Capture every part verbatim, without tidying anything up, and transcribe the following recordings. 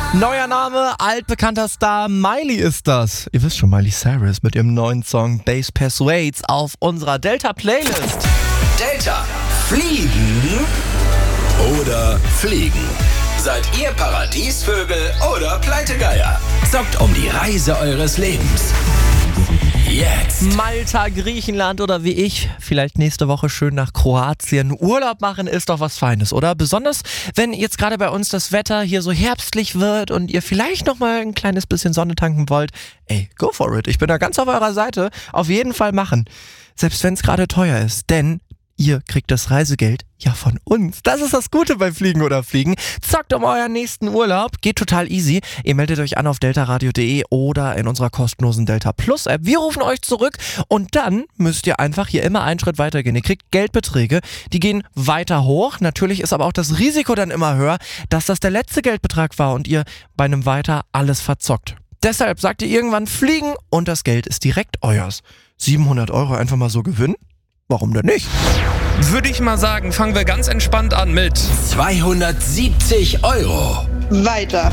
Neuer Name, altbekannter Star, Miley ist das. Ihr wisst schon, Miley Cyrus mit ihrem neuen Song Bass Persuades auf unserer Delta-Playlist. Delta, fliegen oder fliegen? Seid ihr Paradiesvögel oder Pleitegeier? Zockt um die Reise eures Lebens. Jetzt. Malta, Griechenland oder wie ich, vielleicht nächste Woche schön nach Kroatien. Urlaub machen ist doch was Feines, oder? Besonders, wenn jetzt gerade bei uns das Wetter hier so herbstlich wird und ihr vielleicht nochmal ein kleines bisschen Sonne tanken wollt. Ey, go for it. Ich bin da ganz auf eurer Seite. Auf jeden Fall machen. Selbst wenn es gerade teuer ist, denn ihr kriegt das Reisegeld ja von uns. Das ist das Gute bei Fliegen oder Fliegen. Zockt um euren nächsten Urlaub. Geht total easy. Ihr meldet euch an auf deltaradio punkt de oder in unserer kostenlosen Delta Plus App. Wir rufen euch zurück und dann müsst ihr einfach hier immer einen Schritt weiter gehen. Ihr kriegt Geldbeträge, die gehen weiter hoch. Natürlich ist aber auch das Risiko dann immer höher, dass das der letzte Geldbetrag war und ihr bei einem Weiter alles verzockt. Deshalb sagt ihr irgendwann fliegen und das Geld ist direkt euers. siebenhundert Euro einfach mal so gewinnen? Warum denn nicht? Würde ich mal sagen, fangen wir ganz entspannt an mit zweihundertsiebzig Euro. Weiter.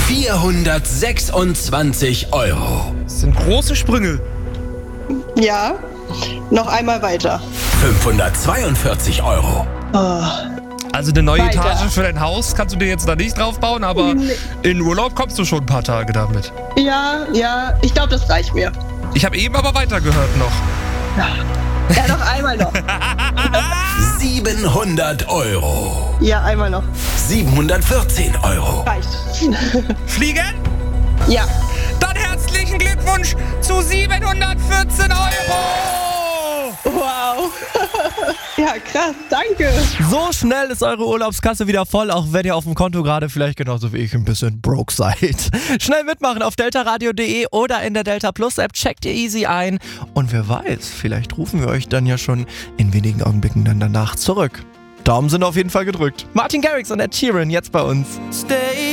vierhundertsechsundzwanzig Euro. Das sind große Sprünge. Ja. Noch einmal weiter. fünfhundertzweiundvierzig Euro. Oh. Also eine neue Weiter. Etage für dein Haus kannst du dir jetzt da nicht drauf bauen, aber Nee. in Urlaub kommst du schon ein paar Tage damit. Ja, ja. Ich glaube, das reicht mir. Ich habe eben aber weitergehört noch. Ja, noch einmal noch. siebenhundert Euro. Ja, einmal noch. siebenhundertvierzehn Euro. Reicht. Fliegen? Ja. Dann herzlichen Glückwunsch zu siebenhundertvierzehn Euro! Wow. Ja, krass. Danke. So schnell ist eure Urlaubskasse wieder voll, auch wenn ihr auf dem Konto gerade vielleicht genauso wie ich ein bisschen broke seid. Schnell mitmachen auf deltaradio punkt de oder in der Delta Plus App. Checkt ihr easy ein. Und wer weiß, vielleicht rufen wir euch dann ja schon in wenigen Augenblicken dann danach zurück. Daumen sind auf jeden Fall gedrückt. Martin Garrix und Ed Sheeran jetzt bei uns. Stay